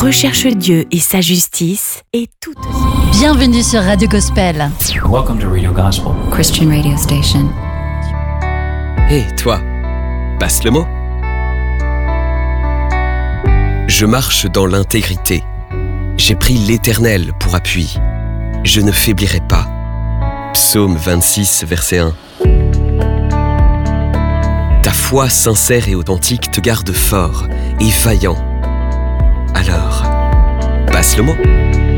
recherche Dieu et sa justice est tout aussi... Bienvenue sur Radio Gospel. Welcome to Radio Gospel. Christian radio station. Hé, toi, passe le mot. Je marche dans l'intégrité. J'ai pris l'Éternel pour appui. Je ne faiblirai pas. Psaume 26, verset 1. Ta foi sincère et authentique te garde fort et vaillant. Alors, passe le mot.